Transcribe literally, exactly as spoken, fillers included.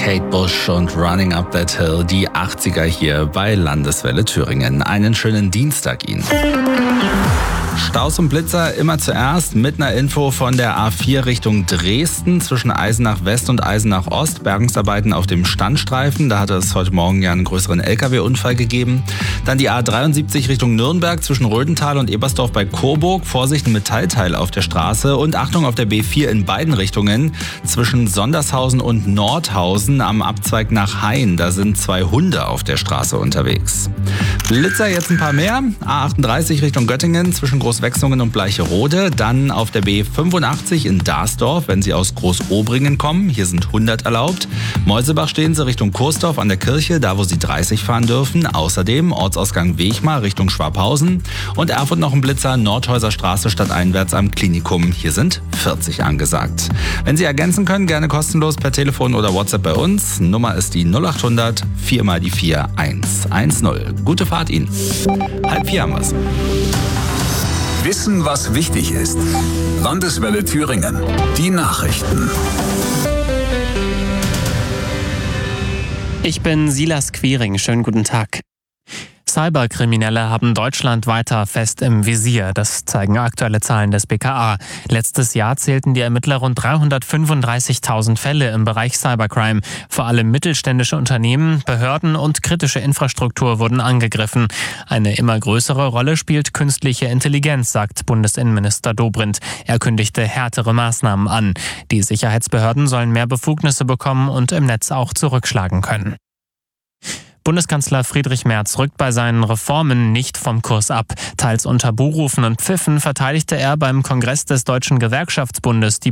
Kate Bush und Running Up That Hill, die achtziger hier bei Landeswelle Thüringen. Einen schönen Dienstag Ihnen. Staus und Blitzer immer zuerst mit einer Info von der A vier Richtung Dresden zwischen Eisenach West und Eisenach Ost. Bergungsarbeiten auf dem Standstreifen, da hatte es heute Morgen ja einen größeren L K W-Unfall gegeben. Dann die A dreiundsiebzig Richtung Nürnberg zwischen Rödental und Ebersdorf bei Coburg. Vorsicht, ein Metallteil auf der Straße. Und Achtung auf der B vier in beiden Richtungen zwischen Sondershausen und Nordhausen am Abzweig nach Hain. Da sind zwei Hunde auf der Straße unterwegs. Blitzer jetzt ein paar mehr. A achtunddreißig Richtung Göttingen zwischen Großwechslungen und Bleicherode. Dann auf der B fünfundachtzig in Darsdorf, wenn Sie aus Großobringen kommen. Hier sind hundert erlaubt. Meusebach stehen Sie Richtung Kursdorf an der Kirche, da wo Sie dreißig fahren dürfen. Außerdem Ortsausgang Wechmar Richtung Schwabhausen. Und Erfurt noch ein Blitzer, Nordhäuser Straße stadteinwärts am Klinikum. Hier sind vierzig angesagt. Wenn Sie ergänzen können, gerne kostenlos per Telefon oder WhatsApp bei uns. Nummer ist die null achthundert vier mal die vier eins eins null. Gute Fahrt Ihnen. Halb vier haben wir's. Wissen, was wichtig ist. Landeswelle Thüringen. Die Nachrichten. Ich bin Silas Quiring. Schönen guten Tag. Cyberkriminelle haben Deutschland weiter fest im Visier. Das zeigen aktuelle Zahlen des B K A. Letztes Jahr zählten die Ermittler rund dreihundertfünfunddreißigtausend Fälle im Bereich Cybercrime. Vor allem mittelständische Unternehmen, Behörden und kritische Infrastruktur wurden angegriffen. Eine immer größere Rolle spielt künstliche Intelligenz, sagt Bundesinnenminister Dobrindt. Er kündigte härtere Maßnahmen an. Die Sicherheitsbehörden sollen mehr Befugnisse bekommen und im Netz auch zurückschlagen können. Bundeskanzler Friedrich Merz rückt bei seinen Reformen nicht vom Kurs ab. Teils unter Buhrufen und Pfiffen verteidigte er beim Kongress des Deutschen Gewerkschaftsbundes die